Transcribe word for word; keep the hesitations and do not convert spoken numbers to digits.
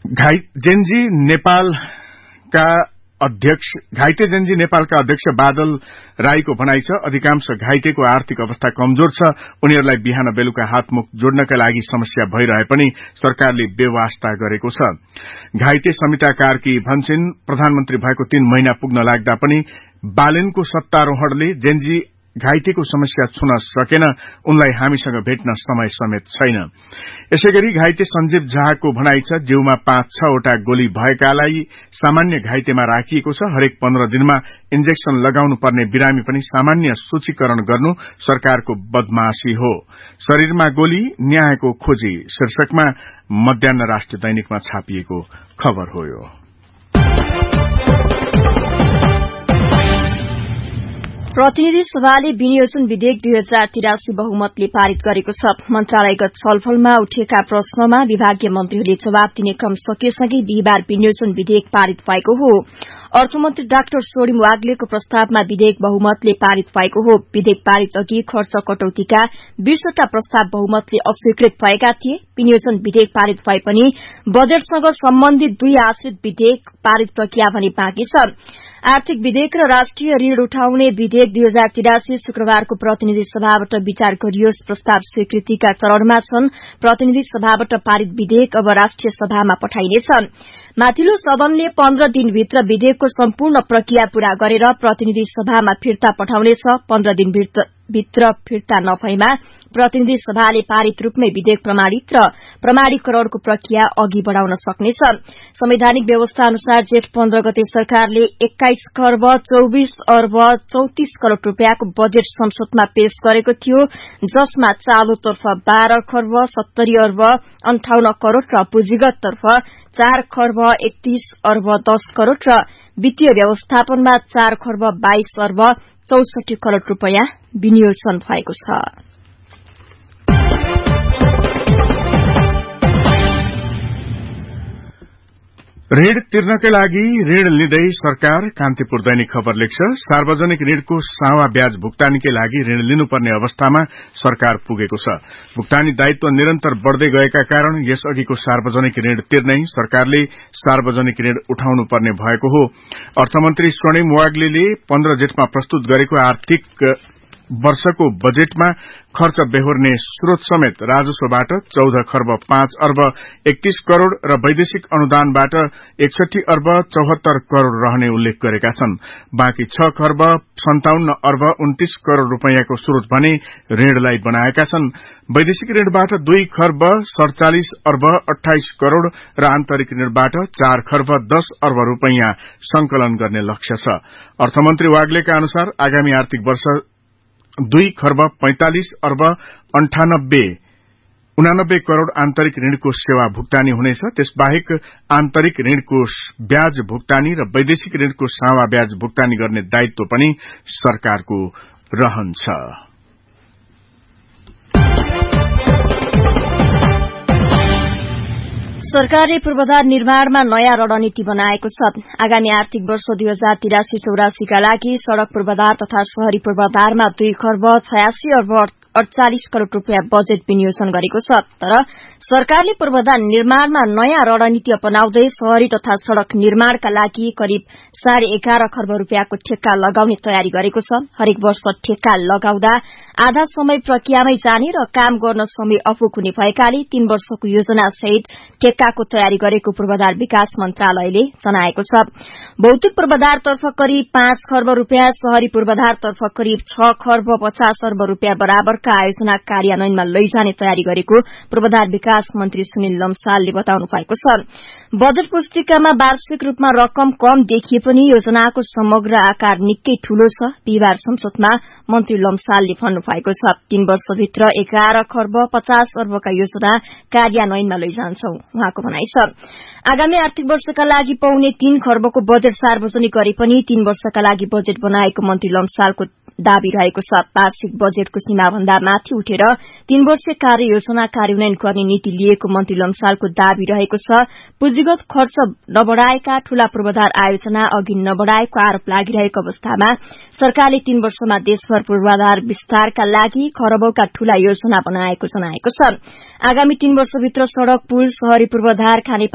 Gen Z नेपालका अध्यक्ष घाइते जेनजी नेपालका अध्यक्ष बादल राईको भनाइ छ, अधिकांश घाइतेको आर्थिक अवस्था कमजोर छ। उनीहरूलाई बिहान बेलुका हातमुख जोड्नका लागि समस्या भइरहे पनि सरकारले बेवास्ता गरेको छ। घाइते समिता कार्की भन्छन्, प्रधानमन्त्री भएको तीन महिना पुग्न लाग्दा पनि बालेनको सत्तारोहणले जेनजी घाइतेको समस्या छुन सकेन, उनलाई हामीसँग भेट्न समय समेत छैन। यसैगरी घाइते सञ्जीव झाको भनाइ छ, जिउमा पाँच छवटा गोली भएकालाई सामान्य घाइतेमा राखिएको छ। हरेक पन्ध्र दिनमा इन्जेक्शन लगाउनु पर्ने बिरामी पनि सामान्य सूचीकरण गर्नु सरकारको बदमाशी हो। शरीरमा गोली न्यायको खोजी शीर्षकमा मध्याह्न राष्ट्रिय दैनिकमा छापिएको खबर हो। यो प्रतिनिधि सभाले विनियोजन विधेयक दुई हजार तिरासी बहुमतले पारित गरेको छ। मन्त्रालयगत छलफलमा उठेका प्रश्नमा विभागीय मन्त्रीहरूले जवाब दिने क्रम सकिएसँगै बिहिबार विनियोजन विधेयक पारित भएको हो। अर्थमन्त्री डाक्टर सोडिम वाग्लेको प्रस्तावमा विधेयक बहुमतले पारित भएको हो। विधेयक पारित अघि खर्च कटौतीका बीसवटा प्रस्ताव बहुमतले अस्वीकृत भएका थिए। विनियोजन विधेयक पारित भए पनि बजेटसँग सम्बन्धित दुई आश्रित विधेयक पारित प्रक्रिया भने बाँकी छ। आर्थिक विधेयक र राष्ट्रिय ऋण उठाउने विधेयक दुई हजार तिरासी शुक्रबारको प्रतिनिधि सभाबाट विचार गरियोस् प्रस्ताव स्वीकृतिका चरणमा छन्। प्रतिनिधि सभाबाट पारित विधेयक अब राष्ट्रिय सभामा पठाइनेछ। माथिल्लो सदनले पन्ध्र दिनभित्र विधेयकको सम्पूर्ण प्रक्रिया पूरा गरेर प्रतिनिधि सभामा फिर्ता पठाउनेछ। पन्ध्र दिनभित्र फिर्ता नभएमा प्रतिनिधि सभाले पारित रूपमै विधेयक प्रमाणित र प्रमाणीकरणको प्रक्रिया अघि बढ़ाउन सक्नेछ। संवैधानिक व्यवस्था अनुसार जेठ पन्ध्र गते सरकारले एक्काइस खर्ब चौबिस अर्ब चौतिस करोड़ रूपियाँको बजेट संसदमा पेश गरेको थियो, जसमा चालूतर्फ बाह्र खर्ब सत्तरी अर्ब अन्ठाउन्न करोड़ र पुँजीगततर्फ चार खर्ब एकतीस अर्ब दस करोड़ र वित्तीय व्यवस्थापनमा चार खर्ब बाइस अर्ब चौसठी करोड़ रूपियाँ विनियोजन भएको छ। ऋण तिर्नकै लागि ऋण लिँदै सरकार, कान्तिपुर दैनिक खबर लेख्छ। सार्वजनिक ऋणको सावा ब्याज भुक्तानीकै लागि ऋण लिनुपर्ने अवस्थामा सरकार पुगेको छ। भुक्तानी दायित्व निरन्तर बढ़दै गएका कारण यसअघिको सार्वजनिक ऋण तिर्नै सरकारले सार्वजनिक ऋण उठाउनु पर्ने भएको हो। अर्थमन्त्री स्वर्णिम वाग्लेले पन्ध्र जेठमा प्रस्तुत गरेको आर्थिक वर्षको बजेटमा खर्च बेहोर्ने स्रोत समेत राजस्वबाट चौध खर्ब पाँच अर्ब एकतीस करोड़ र वैदेशिक अनुदानबाट एकसठी अर्ब चौहत्तर करोड़ रहने उल्लेख गरेका छन्। बाँकी छ खर्ब सन्ताउन्न अर्ब उन्तीस करोड़ रूपियाँको स्रोत भने ऋणलाई बनाएका छन्। वैदेशिक ऋणबाट दुई खर्ब सड़चालिस अर्ब अठाइस करोड़ र आन्तरिक ऋणबाट चार खर्ब दस अर्ब रूपियाँ संकलन गर्ने लक्ष्य छ। अर्थमन्त्री वाग्लेका अनुसार आगामी आर्थिक वर्ष दुई खर्ब पैंतालिस अर्ब अन्ठानब्बे उनानब्बे करोड़ आन्तरिक ऋणको सेवा भुक्तानी हुनेछ। त्यसबाहेक आन्तरिक ऋणको ब्याज भुक्तानी र वैदेशिक ऋणको सावा ब्याज भुक्तानी गर्ने दायित्व पनि सरकारको रहन्छ। सरकारले पूर्वाधार निर्माणमा नयाँ रणनीति बनाएको छ। आगामी आर्थिक वर्ष दुई हजार तिरासी चौरासीका लागि सड़क पूर्वाधार तथा शहरी पूर्वाधारमा दुई खर्ब छयासी अर्ब अड़चालिस करोड़ रूपियाँ बजेट विनियोजन गरेको छ। तर सरकारले पूर्वाधार निर्माणमा नयाँ रणनीति अपनाउँदै शहरी तथा सड़क निर्माणका लागि करिब साढे एघार खर्ब रूपियाँको ठेक्का लगाउने तयारी गरेको छ। हरेक वर्ष ठेक्का लगाउँदा आधा समय प्रक्रियामै जाने र काम गर्न समय अपुग हुने भएकाले तीन वर्षको योजना सहित ठेक्काको तयारी गरेको पूर्वाधार विकास मन्त्रालयले जनाएको छ। भौतिक पूर्वाधारतर्फ करिब पाँच खर्ब रूपियाँ, शहरी पूर्वाधारतर्फ करिब छ खर्ब पचास अर्ब रूपियाँ बराबरका आयोजना कार्यान्वयनमा लैजाने तयारी गरेको पूर्वाधार विकास मन्त्री सुनिल लम्सालले बताउनु भएको छ। बजेट पुस्तिकामा वार्षिक रूपमा रकम कम देखिए पनि योजनाको समग्र आकार निकै ठूलो छ। बिहिबार संसदमा मन्त्री लम्सालले भन्नुभएको छ, तीन वर्षभित्र एघार खर्ब पचास अर्बका योजना कार्यान्वयनमा लैजान्छौ। उहाँको भनाइ छ, आगामी आर्थिक वर्षका लागि पाउने तीन खर्बको बजेट सार्वजनिक गरे पनि तीन वर्षका लागि बजेट बनाएको मन्त्री लम्सालको दावी रहेको छ। वार्षिक बजेटको सीमाभन्दा माथि उठेर तीन वर्षीय कार्य योजना कार्यान्वयन गर्ने नीति लिएको मन्त्री लम्सालको दावी रहेको छ। पुँजीगत खर्च नबढ़ाएका ठूला पूर्वाधार आयोजना अघि नबढ़ाएको आरोप लागिरहेको अवस्थामा सरकारले तीन वर्षमा देशभर पूर्वाधार विस्तारका लागि खरबौंका ठूला योजना बनाएको जनाएको छ। आगामी तीन वर्षभित्र सड़क, पुल, शहरी पूर्वाधार, खाने